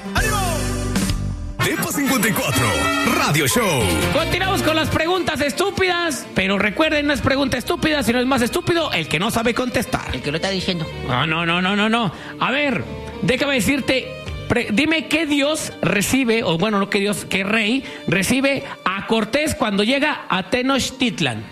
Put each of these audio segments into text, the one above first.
Depa 54 Radio Show. Continuamos con las preguntas estúpidas, pero recuerden, no es pregunta estúpida, sino es más estúpido el que no sabe contestar. El que lo está diciendo. No. A ver, déjame decirte, dime qué Dios recibe, o bueno, no qué Dios, qué rey recibe a Cortés cuando llega a Tenochtitlan.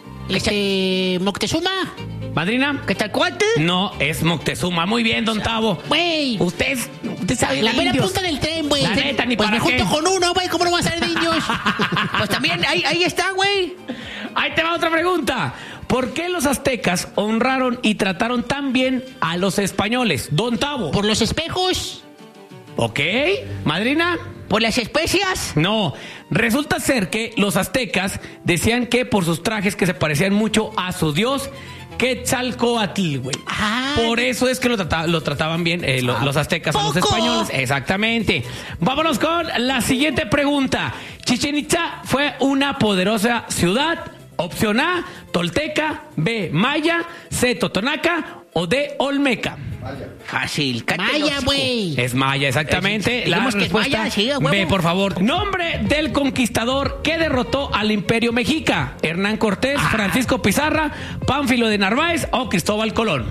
Moctezuma. ¿Madrina? ¿Qué tal, cuate? No, es Moctezuma. Muy bien, don Tavo. Güey. Usted sabe La de buena indios. punta del tren, güey. La neta, ni pues para me junto qué. con uno, güey. ¿Cómo no va a ser de indios? Pues también, ahí está, güey. Ahí te va otra pregunta. ¿Por qué los aztecas honraron y trataron tan bien a los españoles? Don Tavo. ¿Por los espejos? ¿Ok? ¿Madrina? ¿Por las especias? No. Resulta ser que los aztecas decían que por sus trajes que se parecían mucho a su dios Quetzalcóatl, güey. Ah. Por eso es que lo trataban bien los aztecas a los ¿Poco? españoles. Exactamente. Vámonos con la siguiente pregunta. Chichén Itzá fue una poderosa ciudad. Opción A, Tolteca. B, Maya. C, Totonaca. O D, Olmeca. Fácil. Maya, güey. Es Maya, exactamente. La Digamos que es respuesta Maya, sí, a huevo. B, por favor. Nombre del conquistador que derrotó al Imperio Mexica. Hernán Cortés, Francisco Pizarra, Pánfilo de Narváez o Cristóbal Colón.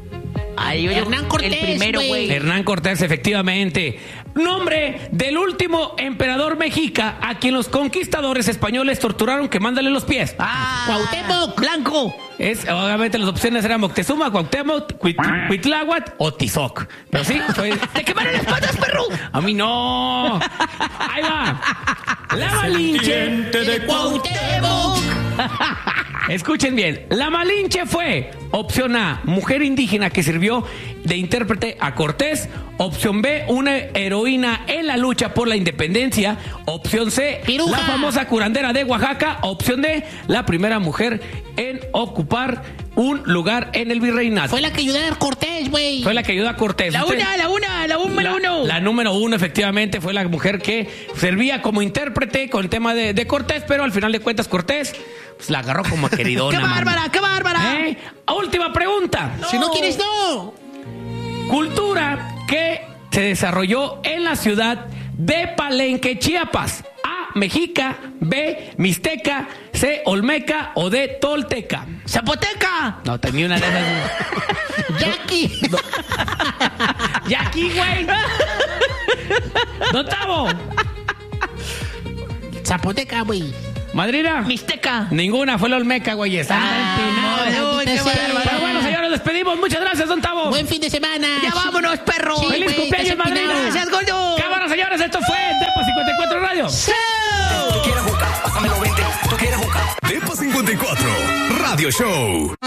Hernán Cortés, el primero, güey. Hernán Cortés, efectivamente. Nombre del último emperador mexica a quien los conquistadores españoles torturaron quemándole los pies. Cuauhtémoc Blanco. Obviamente las opciones eran Moctezuma, Cuauhtémoc, Cuitláhuac o Tizoc. Pero sí, ¡Te quemaron las patas, perro! A mí no. Ahí va. La Malinche de Cuauhtémoc. Escuchen bien. La Malinche fue opción A, mujer indígena que sirvió de intérprete a Cortés. Opción B, una heroína en la lucha por la independencia. Opción C, Piruja. la famosa curandera de Oaxaca. Opción D, la primera mujer en ocupar un lugar en el virreinato. Fue la que ayudó a Cortés, güey. Fue la que ayudó a Cortés. La número uno. La número uno, efectivamente, fue la mujer que servía como intérprete con el tema de Cortés, pero al final de cuentas Cortés pues, la agarró como queridona. ¡Qué bárbara, qué bárbara! Última pregunta. No. Si no quieres, no. Cultura que se desarrolló en la ciudad de Palenque, Chiapas. A, mexica. B, mixteca. C, olmeca. O D, tolteca. ¡Zapoteca! No, tenía una de esas. ¡Yaqui! ¡Yaqui, güey! ¡Don Tavo! ¡Zapoteca, güey! ¿Madrina? ¡Mixteca! Ninguna, fue la olmeca, güey. No, Pero bueno, señores, despedimos. Muchas gracias, don Tavo. ¡Buen fin de semana! ¡Ya vámonos, perro! Sí, ¡Feliz güey, cumpleaños, estás madrina! empinado. ¡Gracias, gordo! Cámara, señores, esto fue Depa 54 Radio. Tú quieres jugar, pásamelo 20. Tú quieres jugar. Depa 54 Radio Show.